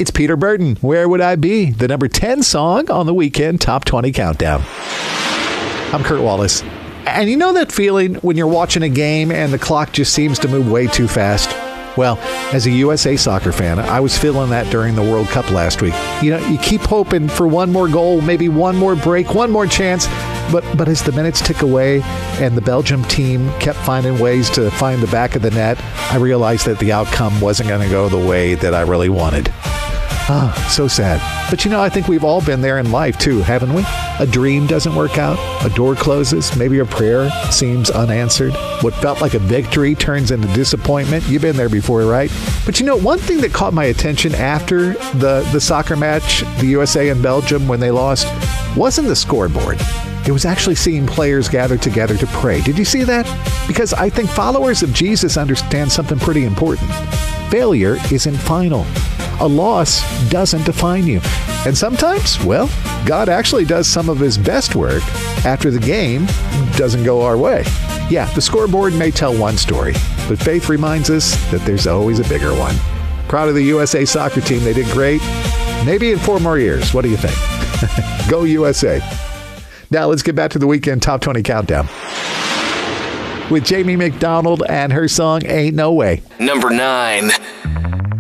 It's Peter Burton, Where Would I Be? The number 10 song on the Weekend Top 20 Countdown. I'm Kurt Wallace. And you know that feeling when you're watching a game and the clock just seems to move way too fast? Well, as a USA soccer fan, I was feeling that during the World Cup last week. You know, you keep hoping for one more goal, maybe one more break, one more chance. But as the minutes tick away and the Belgium team kept finding ways to find the back of the net, I realized that the outcome wasn't going to go the way that I really wanted. So sad. But I think we've all been there in life too, haven't we? A dream doesn't work out. A door closes. Maybe a prayer seems unanswered. What felt like a victory turns into disappointment. You've been there before, right? But one thing that caught my attention after the soccer match, the USA and Belgium, when they lost, wasn't the scoreboard. It was actually seeing players gather together to pray. Did you see that? Because I think followers of Jesus understand something pretty important. Failure isn't final. A loss doesn't define you. And sometimes, well, God actually does some of his best work after the game doesn't go our way. Yeah, the scoreboard may tell one story, but faith reminds us that there's always a bigger one. Proud of the USA soccer team. They did great. Maybe in 4 more years. What do you think? Go USA. Now let's get back to the Weekend Top 20 Countdown with Jamie McDonald and her song Ain't No Way. Number 9.